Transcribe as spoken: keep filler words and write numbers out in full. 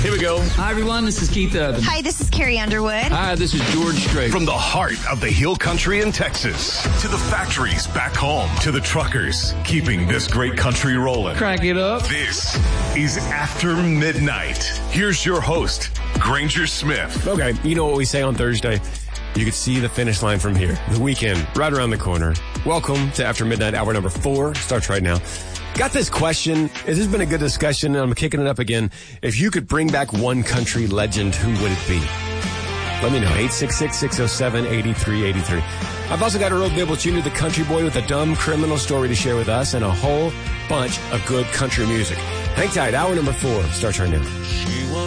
Here we go. Hi, everyone. This is Keith Urban. Hi, this is Carrie Underwood. Hi, this is George Strait. From the heart of the Hill Country in Texas to the factories back home to the truckers keeping this great country rolling. Crank it up. This is After Midnight. Here's your host, Granger Smith. Okay, you know what we say on Thursday? You can see the finish line from here. The weekend, right around the corner. Welcome to After Midnight, hour number four. Starts right now. Got this question. This has been a good discussion, and I'm kicking it up again. If you could bring back one country legend, who would it be? Let me know. eight six six, six oh seven, eight three eight three. I've also got Earl Bibble Junior, the country boy with a dumb criminal story to share with us, and a whole bunch of good country music. Hang tight. Hour number four starts right now.